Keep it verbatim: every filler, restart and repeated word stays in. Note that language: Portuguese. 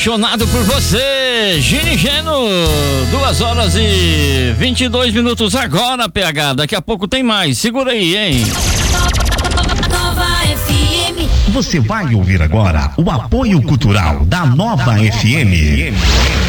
Apaixonado por você, Gini Geno, duas horas e vinte e dois minutos agora, P H, daqui a pouco tem mais, segura aí, hein? Nova F M. Você vai ouvir agora o apoio cultural da Nova F M.